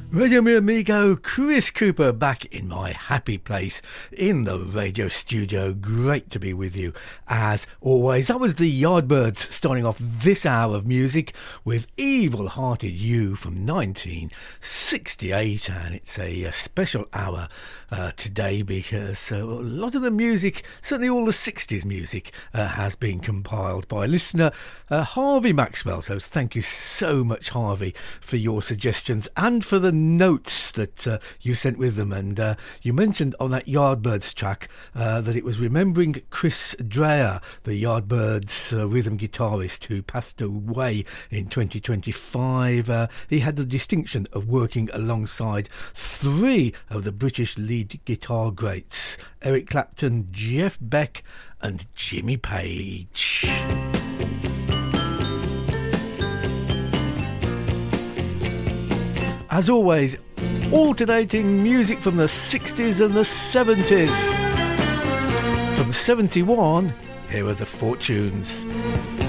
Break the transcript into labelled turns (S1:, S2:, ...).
S1: Radio Mi Amigo, Chris Cooper back in my happy place in the radio studio. Great to be with you as always. That was the Yardbirds starting off this hour of music with Evil Hearted You from 1968, and it's a special hour today because a lot of the music, certainly all the 60s music, has been compiled by listener Harvey Maxwell. So thank you so much, Harvey, for your suggestions and for the notes that you sent with them. And you mentioned on that Yardbirds track that it was remembering Chris Dreyer, the Yardbirds rhythm guitarist who passed away in 2025. He had the distinction of working alongside three of the British lead guitar greats, Eric Clapton, Jeff Beck and Jimmy Page. As always, alternating music from the 60s and the 70s. From 71, here are the Fortunes.